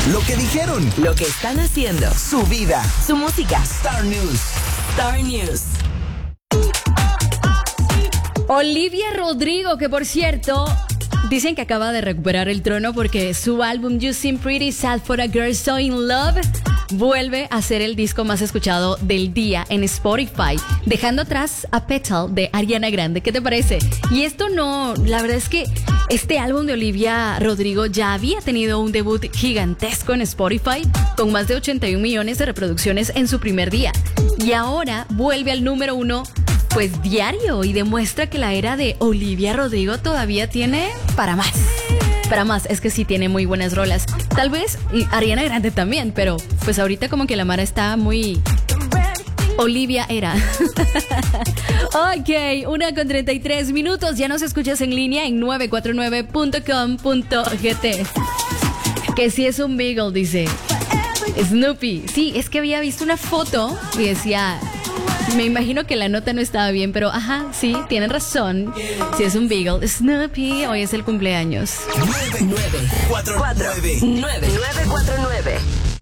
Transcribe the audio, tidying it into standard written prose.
Lo que dijeron. Lo que están haciendo. Su vida. Su música. Star News. Star News. Olivia Rodrigo, que por cierto, dicen que acaba de recuperar el trono porque su álbum You Seem Pretty Sad for a Girl So In Love vuelve a ser el disco más escuchado del día en Spotify, dejando atrás a Petal de Ariana Grande. ¿Qué te parece? Y esto no, la verdad es que este álbum de Olivia Rodrigo ya había tenido un debut gigantesco en Spotify con más de 81 millones de reproducciones en su primer día. Y ahora vuelve al número 1 pues diario y demuestra que la era de Olivia Rodrigo todavía tiene para más. Para más, es que sí tiene muy buenas rolas. Tal vez y Ariana Grande también, pero pues ahorita como que la Mara está muy... Olivia era. Ok, 1:33. Ya nos escuchas en línea en 949.com.gt. Que sí es un Beagle, dice Snoopy. Sí, es que había visto una foto y decía... Me imagino que la nota no estaba bien, pero ajá, sí, tienen razón. Si es un Beagle. Snoopy, hoy es el cumpleaños. 949. 949.